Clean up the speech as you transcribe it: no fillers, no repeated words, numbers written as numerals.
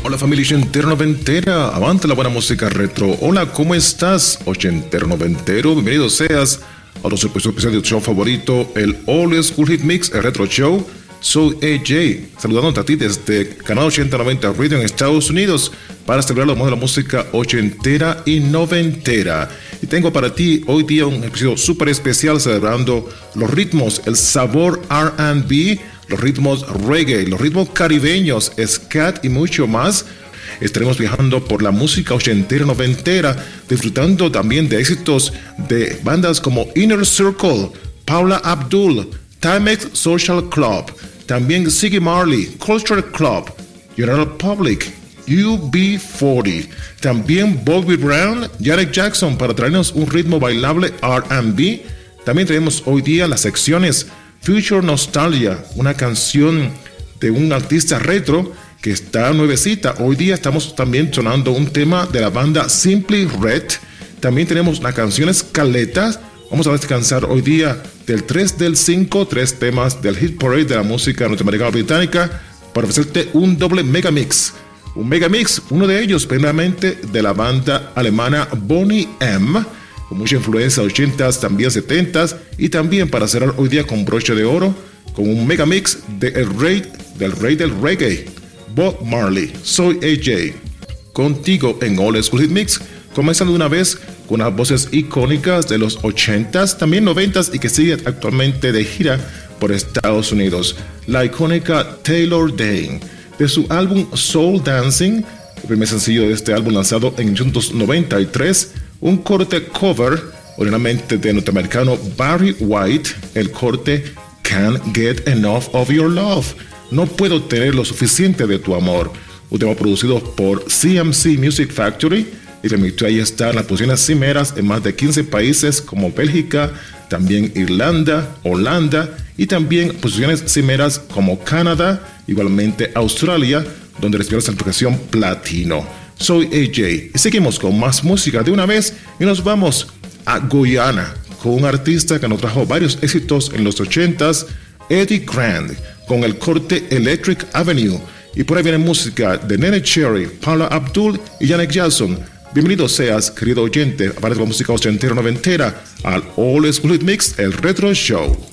Hola familia ochentera noventera, avante la buena música retro. Hola, ¿cómo estás? Ochentero noventero, bienvenido seas a nuestro episodio especial de tu show favorito, el All School Hit Mix, el Retro Show. Soy AJ, saludándote a ti desde Canal 8090 Radio en Estados Unidos para celebrar los modos de la música ochentera y noventera. Y tengo para ti hoy día un episodio súper especial celebrando los ritmos, el sabor R&B, los ritmos reggae, los ritmos caribeños, scat y mucho más. Estaremos viajando por la música ochentera y noventera, disfrutando también de éxitos de bandas como Inner Circle, Paula Abdul, Timex Social Club, también Ziggy Marley, Culture Club, General Public, UB40, también Bobby Brown, Janet Jackson para traernos un ritmo bailable R&B. También tenemos hoy día las secciones Future Nostalgia, una canción de un artista retro que está nuevecita. Hoy día estamos también sonando un tema de la banda Simply Red. También tenemos una canción Escaleta. Vamos a descansar hoy día del 3 del 5, 3 temas del Hit Parade de la música norteamericana británica para ofrecerte un doble megamix. Un megamix, uno de ellos primeramente de la banda alemana Boney M, con mucha influencia de 80s, también 70s, y también para cerrar hoy día con broche de oro, con un megamix del rey del reggae, Bob Marley. Soy AJ, contigo en All School Hit Mix, comenzando de una vez con las voces icónicas de los 80s, también 90s y que siguen actualmente de gira por Estados Unidos. La icónica Taylor Dayne, de su álbum Soul Dancing, el primer sencillo de este álbum lanzado en 1993, un corte cover originalmente de norteamericano Barry White, el corte Can't Get Enough of Your Love, no puedo tener lo suficiente de tu amor, un tema producido por CMC Music Factory y permitió ahí estar en las posiciones cimeras en más de 15 países como Bélgica, también Irlanda, Holanda y también posiciones cimeras como Canadá, igualmente Australia, donde recibió la certificación platino. Soy AJ y seguimos con más música de una vez y nos vamos a Guyana con un artista que nos trajo varios éxitos en los 80s, Eddie Grant, con el corte Electric Avenue. Y por ahí viene música de Nene Cherry, Paula Abdul y Janet Jackson. Bienvenido seas, querido oyente, a la música ochentera noventera al All School Hit Mix, el Retro Show.